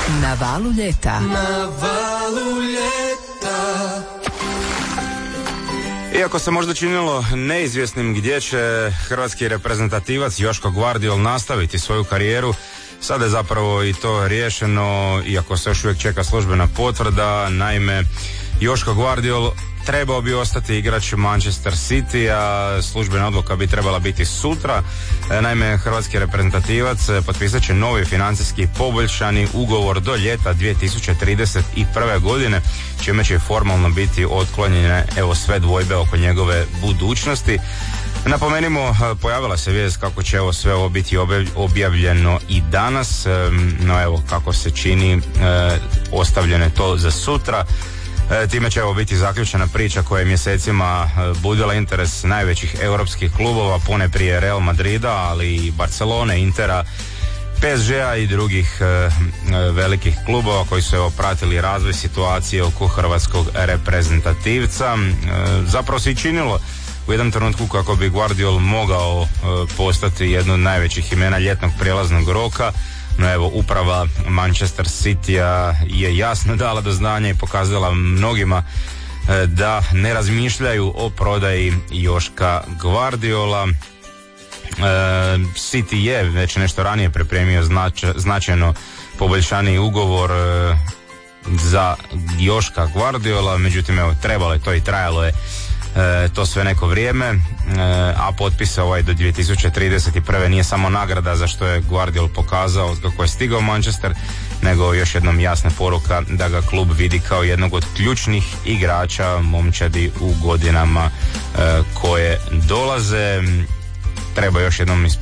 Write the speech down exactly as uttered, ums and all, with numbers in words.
Na valu ljeta. Na valu ljeta. Iako se možda činilo neizvjesnim gdje će hrvatski reprezentativac Joško Gvardiol nastaviti svoju karijeru, sada je zapravo i to riješeno, iako se još uvijek čeka službena potvrda. Naime, Joško Gvardiol trebao bi ostati igrač Manchester City, a službena odluka bi trebala biti sutra. Naime, hrvatski reprezentativac potpisat će novi financijski poboljšani ugovor do ljeta dvije tisuće trideset prve. godine, čime će formalno biti otklonjene evo sve dvojbe oko njegove budućnosti. Napomenimo, pojavila se vijest kako će evo sve ovo biti objavljeno i danas, no evo kako se čini ostavljeno je to za sutra. E, time će evo biti zaključena priča koja je mjesecima e, budila interes najvećih europskih klubova, pone prije Real Madrida, ali i Barcelone, Intera, P S G-a i drugih e, e, velikih klubova koji su evo pratili razvoj situacije oko hrvatskog reprezentativca. E, zapravo se i činilo u jednom trenutku kako bi Gvardiol mogao e, postati jedno od najvećih imena ljetnog prijelaznog roka. No evo, uprava Manchester Citya je jasno dala do znanja i pokazala mnogima e, da ne razmišljaju o prodaji Joška Gvardiola. E, City je već nešto ranije pripremio znač, značajno poboljšani ugovor e, za Joška Gvardiola, međutim evo, trebalo je to i trajalo je E, to sve neko vrijeme, e, a potpis ovaj do dvije tisuće trideset prve. nije samo nagrada za što je Gvardiol pokazao kako je stigao u Manchester, nego još jednom jasna poruka da ga klub vidi kao jednog od ključnih igrača momčadi u godinama e, koje dolaze. Treba još jednom ispomenuti